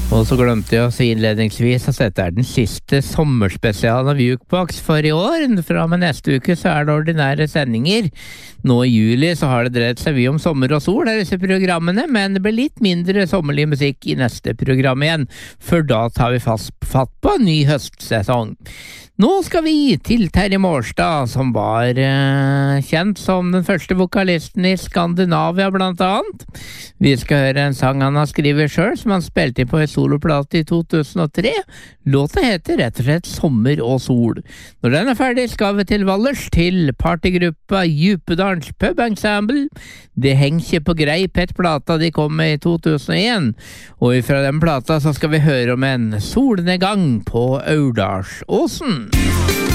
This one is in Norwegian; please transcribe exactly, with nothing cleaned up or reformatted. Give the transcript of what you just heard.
Og så glemte jeg å si innledningsvis at dette er den siste sommerspesialen av Jukebox for i år. Fra og med neste uke så er det ordinære sendinger. Nå i juli så har det dreid seg mye om sommer og sol i disse programmene, men det blir litt mindre sommerlig musikk i neste program igjen, for da tar vi fast fatt på en ny høstsesong. Nå skal vi til Terje Mårstad, som var eh, kjent som den første vokalisten i Skandinavia blant annet. Vi skal høre en sang han har skrevet selv, som han spilte inn på en soloplate i to tusen og tre. Låta heter rett og slett Sommer og Sol. Når den er ferdig skal vi til Valdres, til partygruppa Djupedalens Pub Ensemble. Det henger ikke på greip et plata de kom med i to tusen og en, og fra den plata så skal vi høre om en solnedgang på Aurdalsåsen.